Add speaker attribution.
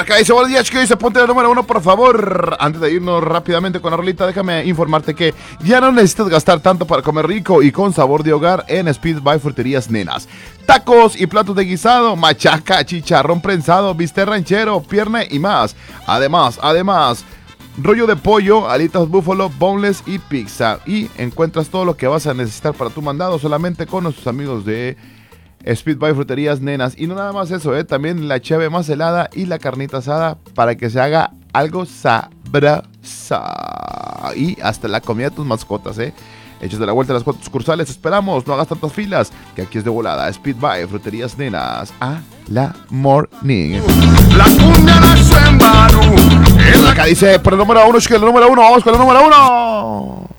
Speaker 1: acá dice, buenos días, que dice, ponte la número 1, por favor. Antes de irnos rápidamente con la rolita, déjame informarte que ya no necesitas gastar tanto para comer rico y con sabor de hogar en Speed by Fruterías Nenas. Tacos y platos de guisado, machaca, chicharrón prensado, bistec ranchero, pierna y más. Además, rollo de pollo, alitas búfalo, boneless y pizza. Y encuentras todo lo que vas a necesitar para tu mandado solamente con nuestros amigos de Speed by Fruterías Nenas. Y no nada más eso, también la cheve más helada y la carnita asada para que se haga algo sabrosa. Y hasta la comida de tus mascotas, Hechos de la vuelta a las 4 sucursales, esperamos, no hagas tantas filas, que aquí es de volada. Speed by Fruterías Nenas, a la morning.
Speaker 2: La cumbia nació en Barú.
Speaker 1: Acá dice, por el número 1, vamos con el número 1.